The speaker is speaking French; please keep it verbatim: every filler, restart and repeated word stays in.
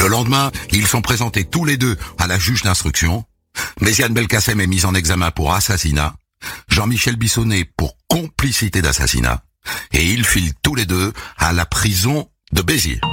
lendemain, ils sont présentés tous les deux à la juge d'instruction. Méziane Belkacem est mise en examen pour assassinat. Jean-Michel Bissonnette pour complicité d'assassinat. Et ils filent tous les deux à la prison de Béziers.